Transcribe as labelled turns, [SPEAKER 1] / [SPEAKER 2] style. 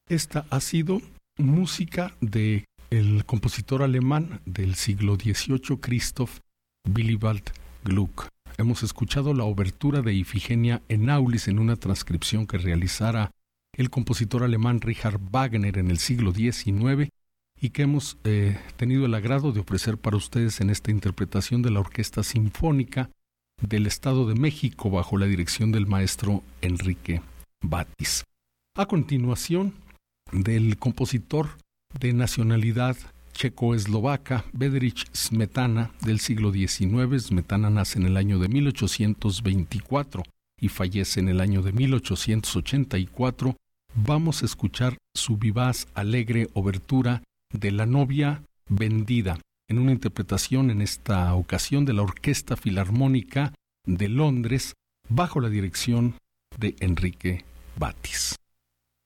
[SPEAKER 1] Esta ha sido música de el compositor alemán del siglo XVIII, Christoph Willibald Gluck. Hemos escuchado la obertura de Ifigenia en Aulis en una transcripción que realizara el compositor alemán Richard Wagner en el siglo XIX y que hemos tenido el agrado de ofrecer para ustedes en esta interpretación de la Orquesta Sinfónica del Estado de México bajo la dirección del maestro Enrique Batis. A continuación, del compositor de nacionalidad checo-eslovaca Bedřich Smetana del siglo XIX. Smetana nace en el año de 1824 y fallece en el año de 1884. Vamos a escuchar su vivaz, alegre obertura de La novia vendida, en una interpretación en esta ocasión de la Orquesta Filarmónica de Londres, bajo la dirección de Enrique Batis.